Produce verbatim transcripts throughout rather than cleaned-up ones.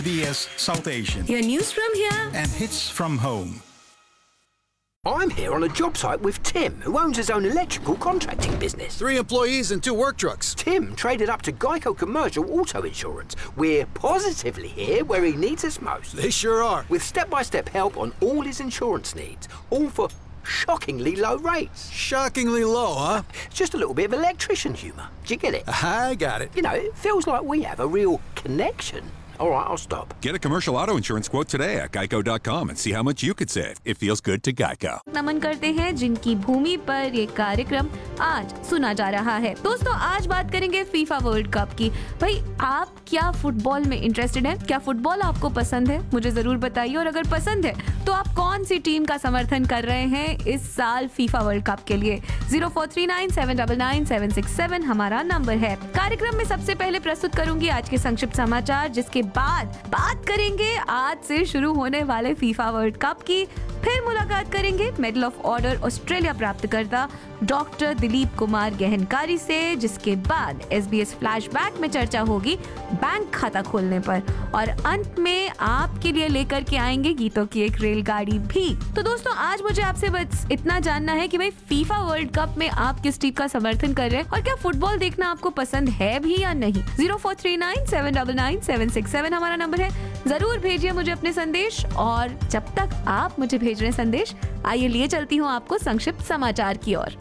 B S South Asian. Your news from here and hits from home. I'm here on a job site with Tim, who owns his own electrical contracting business. Three employees and two work trucks. Tim traded up to Geico Commercial Auto Insurance. We're positively here where he needs us most. They sure are. With step-by-step help on all his insurance needs, all for shockingly low rates. Shockingly low, huh? Just a little bit of electrician humour. Do you get it? I got it. You know, it feels like we have a real connection. All right, I'll stop. Get a commercial auto insurance quote today at geico dot com and see how much you could save. It feels good to Geico. नमन करते हैं जिनकी भूमि पर ये कार्यक्रम आज सुना जा रहा है। दोस्तों, आज बात करेंगे फीफा वर्ल्ड कप की। भाई, आप क्या फुटबॉल में इंटरेस्टेड हैं? क्या फुटबॉल आपको पसंद है? मुझे जरूर बताइए। और अगर पसंद है तो आप कौन सी टीम का समर्थन कर रहे हैं इस साल फीफा वर्ल्ड कप के लिए? Zero four three nine seven nine nine seven six seven हमारा नंबर है। कार्यक्रम में सबसे पहले प्रस्तुत करूंगी आज के संक्षिप्त समाचार, जिसके बाद बात करेंगे आज से शुरू होने वाले फीफा वर्ल्ड कप की। फिर मुलाकात करेंगे मेडल ऑफ ऑर्डर ऑस्ट्रेलिया प्राप्त करता डॉक्टर दिलीप कुमार गहनकारी से, जिसके बाद एसबीएस फ्लैशबैक में चर्चा होगी बैंक खाता खोलने पर। और अंत में आपके लिए लेकर के आएंगे गीतों की एक रेलगाड़ी भी। तो दोस्तों, आज मुझे आपसे बस इतना जानना है कि भाई फीफा वर्ल्ड कप में आप किस टीम का समर्थन कर रहे हैं और क्या फुटबॉल देखना आपको पसंद है भी या नहीं। Zero four three nine seven nine nine seven six seven हमारा नंबर है। जरूर भेजिए मुझे अपने संदेश। और जब तक आप मुझे भेज रहे हैं संदेश, आइए लिए चलती हूँ आपको संक्षिप्त समाचार की ओर।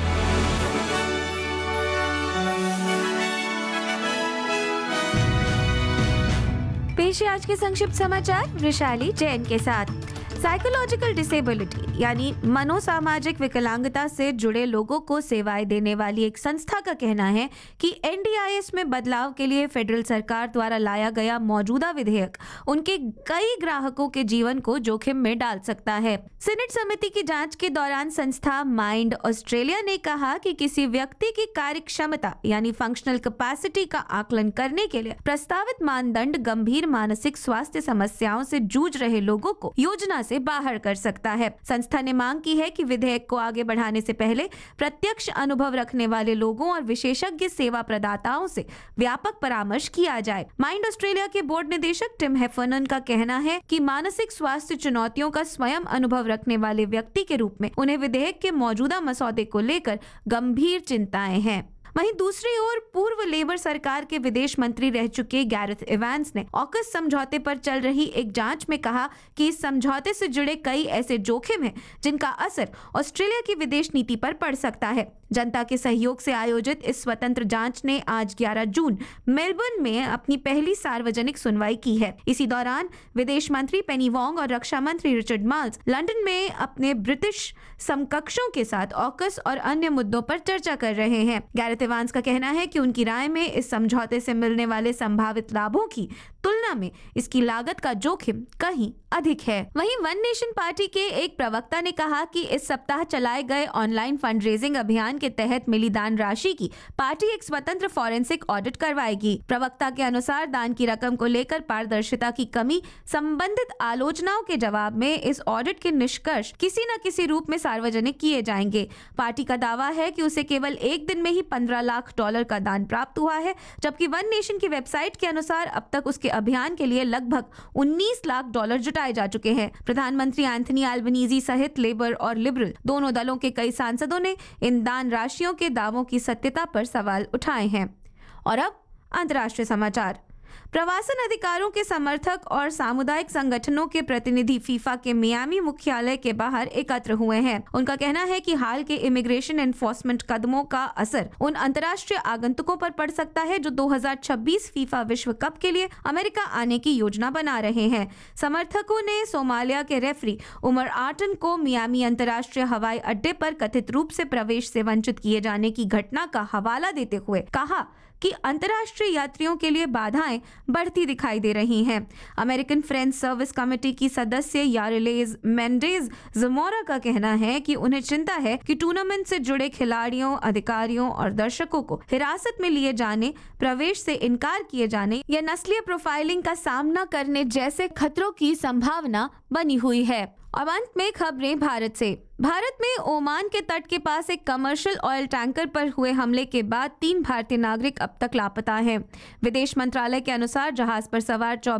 पेश है आज के संक्षिप्त समाचार वैशाली जैन के साथ। साइकोलॉजिकल डिसेबिलिटी यानी मनोसामाजिक विकलांगता से जुड़े लोगों को सेवाएं देने वाली एक संस्था का कहना है कि एनडीआईएस में बदलाव के लिए फेडरल सरकार द्वारा लाया गया मौजूदा विधेयक उनके कई ग्राहकों के जीवन को जोखिम में डाल सकता है। सीनेट समिति की जांच के दौरान संस्था माइंड ऑस्ट्रेलिया ने कहा कि किसी व्यक्ति की कार्य क्षमता यानी फंक्शनल कैपेसिटी का आकलन करने के लिए प्रस्तावित मानदंड गंभीर मानसिक स्वास्थ्य समस्याओं से जूझ रहे लोगों को योजना से बाहर कर सकता है। संस्था ने मांग की है कि विधेयक को आगे बढ़ाने से पहले प्रत्यक्ष अनुभव रखने वाले लोगों और विशेषज्ञ सेवा प्रदाताओं से व्यापक परामर्श किया जाए। माइंड ऑस्ट्रेलिया के बोर्ड निदेशक टिम हेफर्नन का कहना है कि मानसिक स्वास्थ्य चुनौतियों का स्वयं अनुभव रखने वाले व्यक्ति के रूप में उन्हें विधेयक के मौजूदा मसौदे को लेकर गंभीर चिंताएं हैं। वहीं दूसरी ओर पूर्व लेबर सरकार के विदेश मंत्री रह चुके गैरेथ इवांस ने ऑकस समझौते पर चल रही एक जांच में कहा कि इस समझौते से जुड़े कई ऐसे जोखिम हैं जिनका असर ऑस्ट्रेलिया की विदेश नीति पर पड़ सकता है। जनता के सहयोग से आयोजित इस स्वतंत्र जांच ने आज ग्यारह जून मेलबर्न में अपनी पहली सार्वजनिक सुनवाई की है। इसी दौरान विदेश मंत्री पेनी वोंग और रक्षा मंत्री रिचर्ड मार्ल्स लंदन में अपने ब्रिटिश समकक्षों के साथ ऑकस और अन्य मुद्दों पर चर्चा कर रहे हैं। गैरेथ इवांस का कहना है कि उनकी राय में इस समझौते से मिलने वाले संभावित लाभों की तुलना में इसकी लागत का जोखिम कहीं अधिक है। वहीं वन नेशन पार्टी के एक प्रवक्ता ने कहा कि इस सप्ताह चलाए गए ऑनलाइन फंड रेजिंग अभियान के तहत मिली दान राशि की पार्टी एक स्वतंत्र फॉरेंसिक ऑडिट करवाएगी। प्रवक्ता के अनुसार दान की रकम को लेकर पारदर्शिता की कमी संबंधित आलोचनाओं के जवाब में इस ऑडिट के निष्कर्ष किसी न किसी रूप में सार्वजनिक किए जाएंगे। पार्टी का दावा है कि उसे केवल एक दिन में ही पंद्रह लाख डॉलर का दान प्राप्त हुआ है, जबकि वन नेशन की वेबसाइट के अनुसार अब तक उसके अभियान के लिए लगभग उन्नीस लाख डॉलर जुटाए जा चुके हैं। प्रधानमंत्री एंथनी अल्बनीजी सहित लेबर और लिबरल दोनों दलों के कई सांसदों ने इन दान राशियों के दावों की सत्यता पर सवाल उठाए हैं। और अब अंतर्राष्ट्रीय समाचार। प्रवासन अधिकारों के समर्थक और सामुदायिक संगठनों के प्रतिनिधि फीफा के मियामी मुख्यालय के बाहर एकत्र हुए हैं। उनका कहना है कि हाल के इमिग्रेशन एनफोर्समेंट कदमों का असर उन अंतर्राष्ट्रीय आगंतुकों पर पड़ सकता है जो दो हज़ार छब्बीस फीफा विश्व कप के लिए अमेरिका आने की योजना बना रहे हैं। समर्थकों ने सोमालिया के रेफरी उमर आर्टन को मियामी अंतर्राष्ट्रीय हवाई अड्डे पर कथित रूप से प्रवेश से वंचित किए जाने की घटना का हवाला देते हुए कहा कि अंतर्राष्ट्रीय यात्रियों के लिए बाधाएं बढ़ती दिखाई दे रही हैं। अमेरिकन फ्रेंच सर्विस कमेटी की सदस्य यारिलेज मेंडेज जमोरा का कहना है कि उन्हें चिंता है कि टूर्नामेंट से जुड़े खिलाड़ियों, अधिकारियों और दर्शकों को हिरासत में लिए जाने, प्रवेश से इनकार किए जाने या नस्लीय प्रोफाइलिंग का सामना करने जैसे खतरों की संभावना बनी हुई है। और अंत में खबरें भारत से। भारत में ओमान के तट के पास एक कमर्शियल ऑयल टैंकर पर हुए हमले के बाद तीन भारतीय नागरिक अब तक लापता हैं। विदेश मंत्रालय के अनुसार जहाज पर सवार